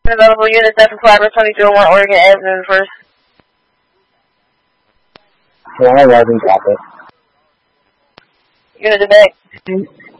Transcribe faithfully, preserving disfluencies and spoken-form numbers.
Available units at Flagler twenty-two oh one Oregon Avenue first. Yeah, I wasn't got it. Unit to back.